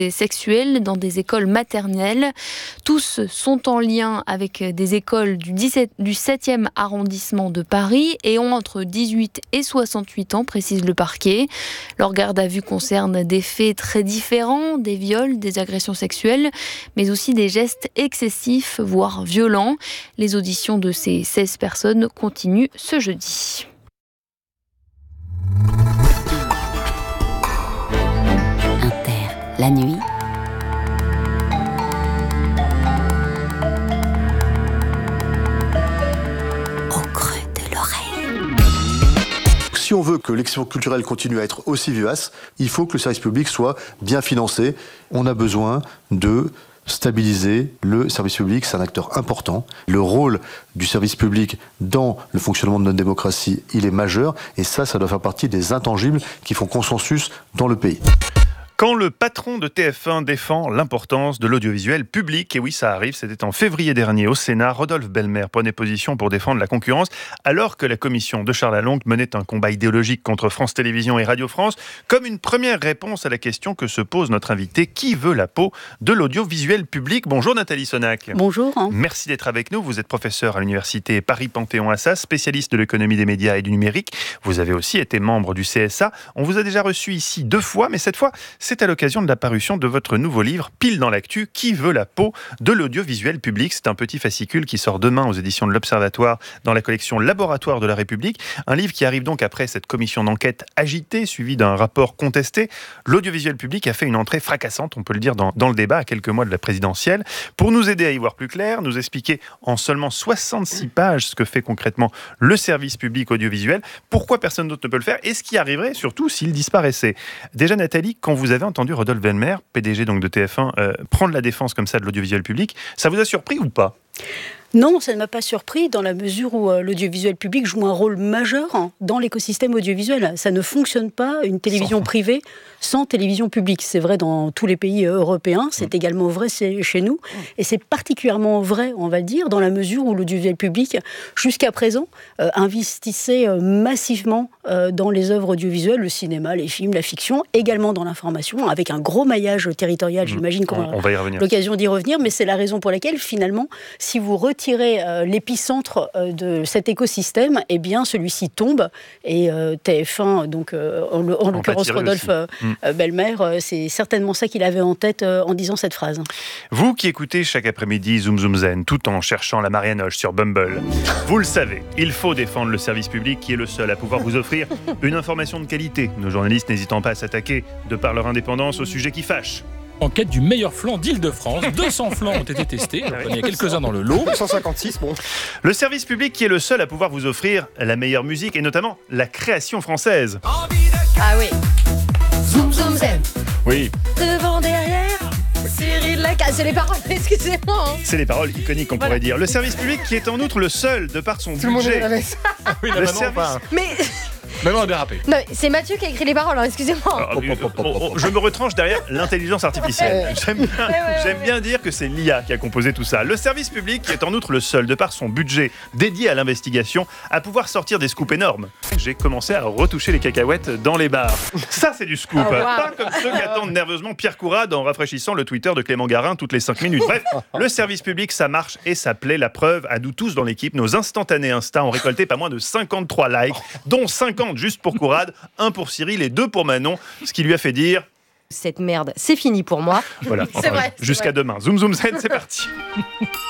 sexuelles dans des écoles maternelles. Tous sont en lien avec des écoles du 7e arrondissement de Paris et ont entre 18 et 68 ans, précise le parquet. Leur garde à vue concerne des faits très différents, des viols, des agressions sexuelles, mais aussi des gestes excessifs, voire violents. Les auditions de ces 16 personnes continuent ce jeudi. La nuit, au creux de l'oreille. Si on veut que l'expression culturelle continue à être aussi vivace, il faut que le service public soit bien financé. On a besoin de stabiliser le service public, c'est un acteur important. Le rôle du service public dans le fonctionnement de notre démocratie, il est majeur. Et ça doit faire partie des intangibles qui font consensus dans le pays. Quand le patron de TF1 défend l'importance de l'audiovisuel public, et oui, ça arrive, c'était en février dernier au Sénat, Rodolphe Belmer prenait position pour défendre la concurrence, alors que la commission de Charles Lalonde menait un combat idéologique contre France Télévisions et Radio France, comme une première réponse à la question que se pose notre invité, qui veut la peau de l'audiovisuel public? Bonjour Nathalie Sonac. Bonjour. Merci d'être avec nous, vous êtes professeur à l'université Paris-Panthéon-Assas, spécialiste de l'économie des médias et du numérique. Vous avez aussi été membre du CSA. On vous a déjà reçu ici 2 fois, mais cette fois, c'est à l'occasion de la parution de votre nouveau livre, Pile dans l'actu, qui veut la peau de l'audiovisuel public. C'est un petit fascicule qui sort demain aux éditions de l'Observatoire dans la collection Laboratoire de la République. Un livre qui arrive donc après cette commission d'enquête agitée, suivie d'un rapport contesté. L'audiovisuel public a fait une entrée fracassante, on peut le dire, dans le débat à quelques mois de la présidentielle. Pour nous aider à y voir plus clair, nous expliquer en seulement 66 pages ce que fait concrètement le service public audiovisuel, pourquoi personne d'autre ne peut le faire et ce qui arriverait surtout s'il disparaissait. Déjà Nathalie, quand vous avez entendu Rodolphe Belmer, PDG donc de TF1, prendre la défense comme ça de l'audiovisuel public, ça vous a surpris ou pas ? Non, ça ne m'a pas surpris dans la mesure où l'audiovisuel public joue un rôle majeur dans l'écosystème audiovisuel. Ça ne fonctionne pas, une télévision privée, sans télévision publique. C'est vrai dans tous les pays européens, c'est également vrai chez nous. Et c'est particulièrement vrai, on va le dire, dans la mesure où l'audiovisuel public, jusqu'à présent, investissait massivement dans les œuvres audiovisuelles, le cinéma, les films, la fiction, également dans l'information, avec un gros maillage territorial. J'imagine qu'on va y revenir. L'occasion d'y revenir, mais c'est la raison pour laquelle, finalement, si vous retirez l'épicentre de cet écosystème, eh bien celui-ci tombe et TF1, donc en l'occurrence Rodolphe Belmer, c'est certainement ça qu'il avait en tête en disant cette phrase. Vous qui écoutez chaque après-midi Zoom Zoom Zen tout en cherchant la Marianoche sur Bumble, vous le savez, il faut défendre le service public qui est le seul à pouvoir vous offrir une information de qualité. Nos journalistes n'hésitant pas à s'attaquer de par leur indépendance au sujet qui fâche. En quête du meilleur flan d'Île-de-France. 200 flans ont été testés. Il y a quelques-uns dans le lot. 156, bon. Le service public qui est le seul à pouvoir vous offrir la meilleure musique et notamment la création française. Ah oui. Zoom zoom zen. Oui. Devant, derrière, Cyril Lacasse. C'est les paroles, excusez-moi. C'est les paroles iconiques, on pourrait dire. Le service public qui est en outre le seul, de par son Tout le monde est budget. à l'aise. Oui, là, Le maintenant, service- enfin, Mais maintenant, on a dérapé. Non, c'est Mathieu qui a écrit les paroles, hein, excusez-moi. Je me retranche derrière l'intelligence artificielle. J'aime bien dire que c'est l'IA qui a composé tout ça. Le service public qui est en outre le seul, de par son budget dédié à l'investigation, à pouvoir sortir des scoops énormes. J'ai commencé à retoucher les cacahuètes dans les bars. Ça, c'est du scoop. Oh, wow. Pas comme ceux qui attendent nerveusement Pierre Courade en rafraîchissant le Twitter de Clément Garin toutes les 5 minutes. Bref, le service public, ça marche et ça plaît. La preuve, à nous tous dans l'équipe, nos instantanés Insta ont récolté pas moins de 53 likes, dont 50 juste pour Courade, 1 pour Cyril et 2 pour Manon, ce qui lui a fait dire... Cette merde, c'est fini pour moi. Voilà, C'est vrai, c'est jusqu'à vrai. demain. Zoom Zoom Zen, c'est parti.